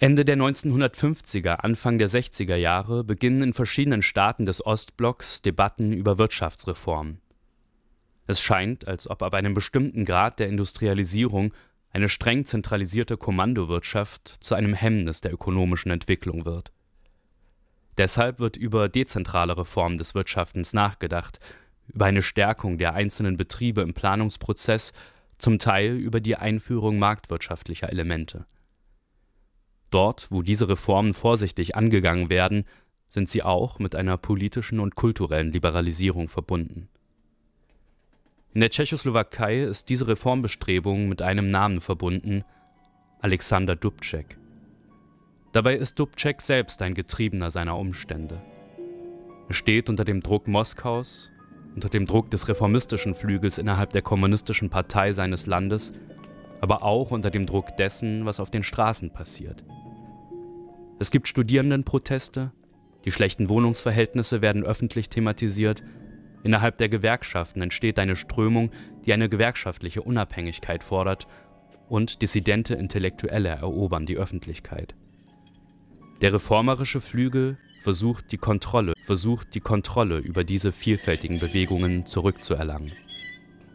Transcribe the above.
Ende der 1950er, Anfang der 60er Jahre beginnen in verschiedenen Staaten des Ostblocks Debatten über Wirtschaftsreform. Es scheint, als ob ab einem bestimmten Grad der Industrialisierung eine streng zentralisierte Kommandowirtschaft zu einem Hemmnis der ökonomischen Entwicklung wird. Deshalb wird über dezentrale Reformen des Wirtschaftens nachgedacht, über eine Stärkung der einzelnen Betriebe im Planungsprozess, zum Teil über die Einführung marktwirtschaftlicher Elemente. Dort, wo diese Reformen vorsichtig angegangen werden, sind sie auch mit einer politischen und kulturellen Liberalisierung verbunden. In der Tschechoslowakei ist diese Reformbestrebung mit einem Namen verbunden: Alexander Dubček. Dabei ist Dubček selbst ein Getriebener seiner Umstände. Er steht unter dem Druck Moskaus, unter dem Druck des reformistischen Flügels innerhalb der kommunistischen Partei seines Landes, aber auch unter dem Druck dessen, was auf den Straßen passiert. Es gibt Studierendenproteste, die schlechten Wohnungsverhältnisse werden öffentlich thematisiert, innerhalb der Gewerkschaften entsteht eine Strömung, die eine gewerkschaftliche Unabhängigkeit fordert, und dissidente Intellektuelle erobern die Öffentlichkeit. Der reformerische Flügel versucht die Kontrolle über diese vielfältigen Bewegungen zurückzuerlangen.